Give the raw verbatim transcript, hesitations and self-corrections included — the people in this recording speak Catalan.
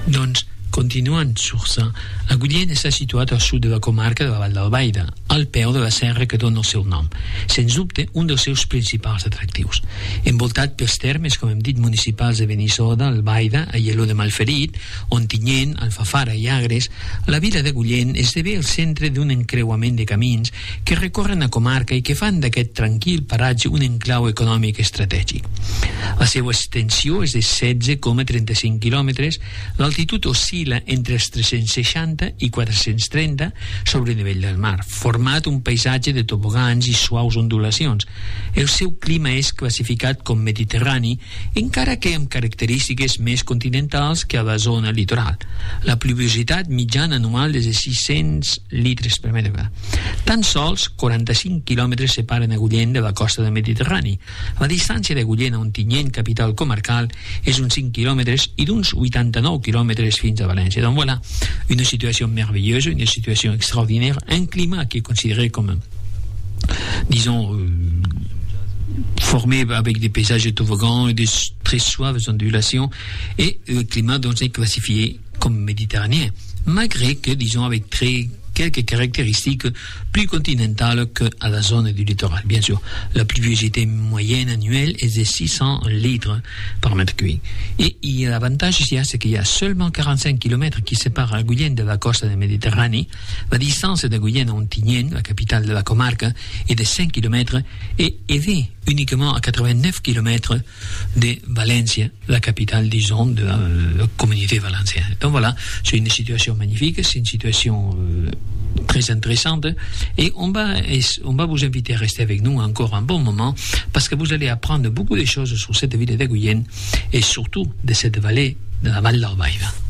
Doncs, continuant sur ça, Agullent està situat al sud de la comarca de la Vall d'Albaida, al peu de la serra que dona el seu nom. Sens dubte, un dels seus principals atractius. Envoltat pels termes, com hem dit, municipals de Benissoda, Albaida, Aielo de Malferit, Ontinyent, Alfafara i Agres, la vila d'Agullent esdevé el centre d'un encreuament de camins que recorren la comarca i que fan d'aquest tranquil paratge un enclau econòmic estratègic. La seva extensió és de setze coma trenta-cinc quilòmetres, l'altitud oscil·la entre els tres-cents seixanta i quatre-cents trenta sobre el nivell del mar, format un paisatge de tobogans i suaus ondulacions. El seu clima és classificat com mediterrani, encara que amb característiques més continentals que a la zona litoral. La pluviositat mitjana anual és de sis-cents litres per metre. Tan sols quaranta-cinc quilòmetres separen Agullent de la costa del Mediterrani. La distància d'Agullent a Ontinyent, capital comarcal, és uns cinc quilòmetres i d'uns vuitanta-nou quilòmetres fins a València. Donc voilà, une situation merveilleuse, une situation extraordinaire, un climat qui est considéré comme, disons, euh, formé avec des paysages de toboggans et des très suaves ondulations, et le climat donc est classifié comme méditerranéen, malgré que, disons, avec très quelques caractéristiques plus continentales qu'à la zone du littoral. Bien sûr, la pluviosité moyenne annuelle est de six cents litres par mètre cube. Et il y a l'avantage ici, c'est qu'il y a seulement quarante-cinq kilomètres qui séparent Agullent de la costa de Méditerranée. La distance d'Agullent à Ontinyent, la capitale de la comarque, est de cinq kilomètres et est uniquement à quatre-vingt-neuf kilomètres de Valencia, la capitale, disons, de la, la communauté valencienne. Donc voilà, c'est une situation magnifique, c'est une situation euh, très intéressante et on va, on va vous inviter à rester avec nous encore un bon moment parce que vous allez apprendre beaucoup de choses sur cette ville d'Agullent et surtout de cette vallée de la Vall d'Albaida.